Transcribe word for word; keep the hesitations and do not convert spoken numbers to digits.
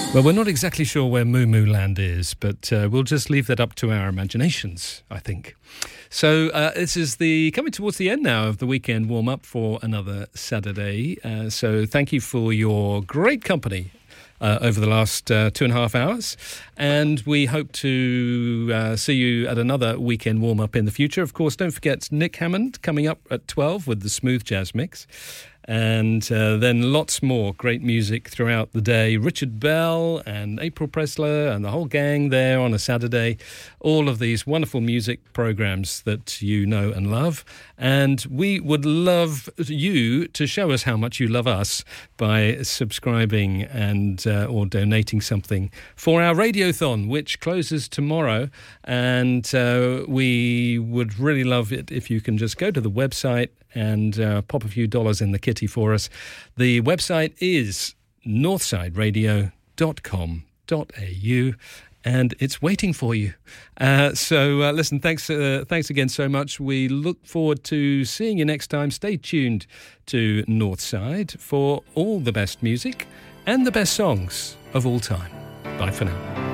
Well, we're not exactly sure where Moo Moo Land is, but uh, we'll just leave that up to our imaginations, I think. So uh, this is the coming towards the end now of the weekend warm-up for another Saturday. Uh, so thank you for your great company uh, over the last uh, two and a half hours. And we hope to uh, see you at another weekend warm-up in the future. Of course, don't forget Nick Hammond coming up at twelve with the Smooth Jazz Mix. And uh, then lots more great music throughout the day. Richard Bell and April Pressler and the whole gang there on a Saturday. All of these wonderful music programs that you know and love. And we would love you to show us how much you love us by subscribing and uh, or donating something for our Radiothon, which closes tomorrow. And uh, we would really love it if you can just go to the website and uh, pop a few dollars in the kitty for us. The website is northside radio dot com dot a u and it's waiting for you. Uh, so uh, listen, thanks uh, thanks again so much. We look forward to seeing you next time. Stay tuned to Northside for all the best music and the best songs of all time. Bye for now.